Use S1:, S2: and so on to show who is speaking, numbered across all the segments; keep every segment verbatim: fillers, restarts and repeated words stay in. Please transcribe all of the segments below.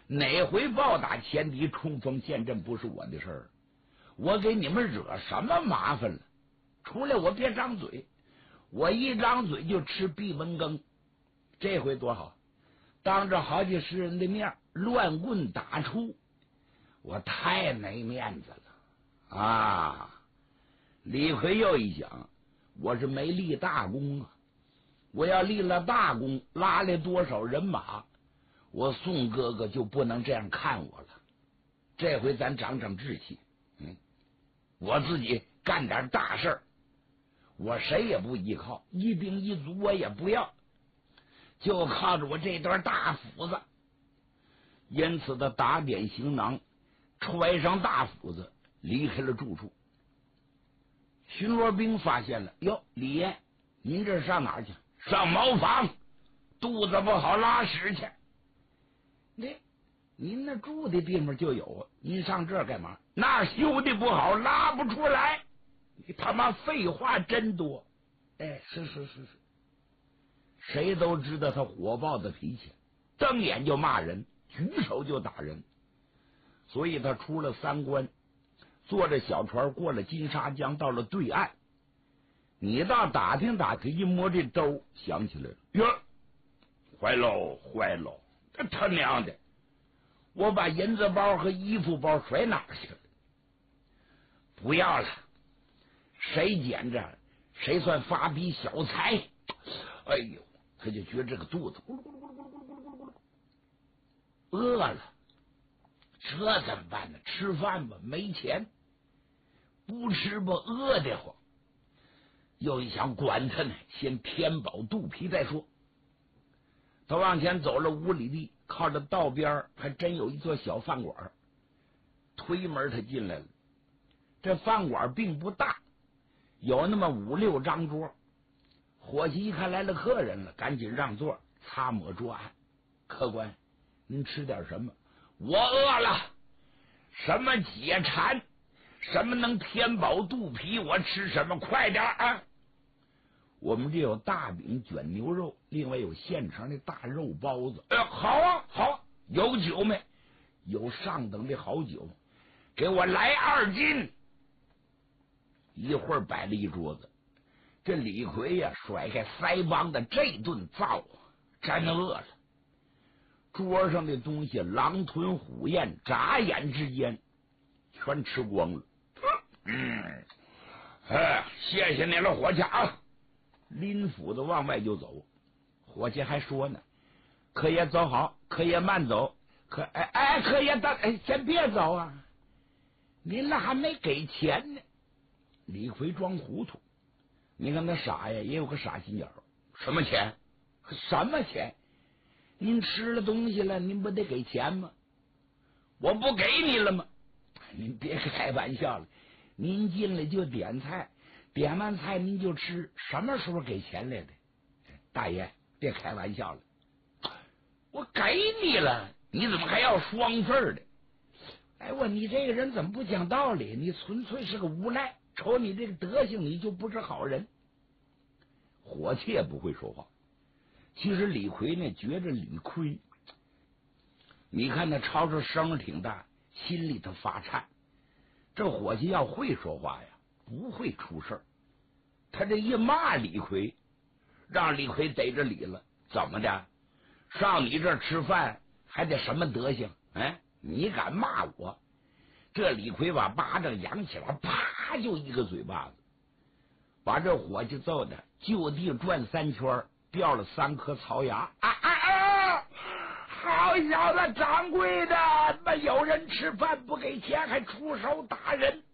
S1: 哪回暴打前敌，冲锋陷阵不是我的事儿？我给你们惹什么麻烦了？出来我别张嘴，我一张嘴就吃闭门羹。这回多好，当着好几十人的面乱棍打出，我太没面子了啊！李逵又一想，我是没立大功啊，我要立了大功，拉来多少人马，我宋哥哥就不能这样看我了。这回咱长长志气，嗯，我自己干点大事儿，我谁也不依靠，一兵一卒我也不要，就靠着我这段大斧子。因此他打点行囊，揣上大斧子，离开了住处。巡逻兵发现了，哟，李爷，您这是上哪儿去？上茅房，肚子不好拉屎去。那您那住的地方就有啊，您上这儿干嘛？那修的不好，拉不出来。你他妈废话真多。哎，是是是是，谁都知道他火爆的脾气，瞪眼就骂人，举手就打人。所以他出了三关，坐着小船过了金沙江，到了对岸。你倒打听打听，一摸这兜，想起来了，哟，坏喽坏喽，这他娘的，我把银子包和衣服包甩哪儿去了？不要了，谁捡着谁算发笔小财。哎呦，他就觉得这个肚子咕噜咕噜咕噜咕噜咕噜咕噜咕噜饿了，这怎么办呢？吃饭吧，没钱，不吃吧，饿得慌。又一想，管他呢，先填饱肚皮再说。他往前走了五里地，靠着道边还真有一座小饭馆，推门他进来了。这饭馆并不大，有那么五六张桌。伙计一看来了客人了，赶紧让座，擦抹桌案。客官，您吃点什么？我饿了。什么解馋，什么能填饱肚皮，我吃什么，快点啊！我们这有大饼卷牛肉，另外有现成的大肉包子。哎，好啊好啊，有酒没？有上等的好酒，给我来二斤。一会儿摆了一桌子，这李逵呀、啊、甩开腮帮子，这顿造真饿了。桌上的东西狼吞虎咽，眨眼之间全吃光了。嗯，哎，谢谢你了，伙计啊！拎斧子往外就走，伙计还说呢：“可爷走好，可爷慢走，可哎哎，可爷等，哎，先别走啊！您那还没给钱呢。”李逵装糊涂，你看他傻呀，也有个傻心眼儿。什么钱？什么钱？您吃了东西了，您不得给钱吗？我不给你了吗？您别开玩笑了，您进来就点菜，点完菜您就吃，什么时候给钱来的？大爷，别开玩笑了，我给你了，你怎么还要双份的？哎，我你这个人怎么不讲道理？你纯粹是个无赖，瞅你这个德行，你就不是好人。伙计也不会说话。其实李逵呢，觉着理亏。你看他吵吵声挺大，心里头发颤。这伙计要会说话呀，不会出事儿。他这一骂李逵，让李逵逮着理了。怎么的？上你这儿吃饭还得什么德行？哎，你敢骂我？这李逵把巴掌扬起来，啪就一个嘴巴子，把这伙计揍的就地转三圈，掉了三颗槽牙。啊啊啊！好小子，掌柜的，那有人吃饭不给钱还出手打人。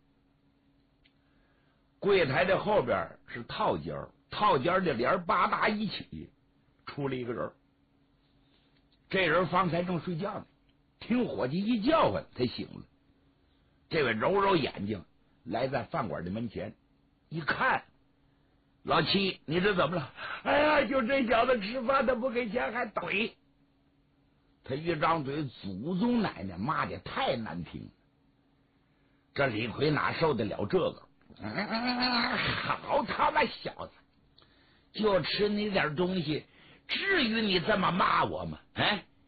S1: 柜台的后边是套间，套间的帘吧嗒一起，出了一个人。这人方才正睡觉呢，听伙计一叫唤，他醒了。这位揉揉眼睛，来在饭馆的门前，一看，老七，你这怎么了？哎呀，就这小子吃饭他不给钱还怼。他一张嘴，祖宗奶奶骂的太难听了。这李逵哪受得了这个？嗯、好他妈小子，就吃你点东西，至于你这么骂我吗？哎，